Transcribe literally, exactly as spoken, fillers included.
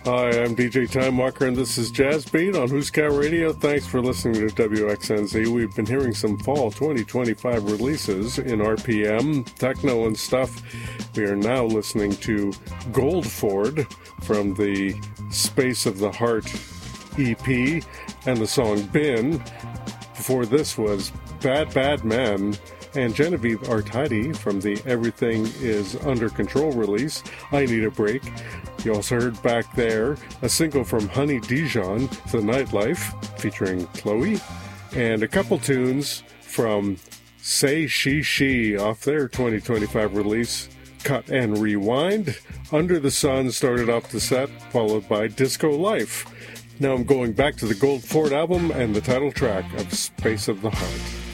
Hi, I'm D J Time Walker, and this is Jazz Beat on Husker Radio. Thanks for listening to W X N Z. We've been hearing some fall twenty twenty-five releases in R P M, techno, and stuff. We are now listening to Goldford from the Space of the Heart E P and the song Bin. Before this was Bad Bad Man and Genevieve Artadi from the Everything is Under Control release, I Need a Break. You also heard back there a single from Honey Dijon, The Nightlife, featuring Chloe, and a couple tunes from Say She She off their twenty twenty-five release, Cut and Rewind. Under the Sun started off the set, followed by Disco Life. Now I'm going back to the Goldford album and the title track of Space of the Heart.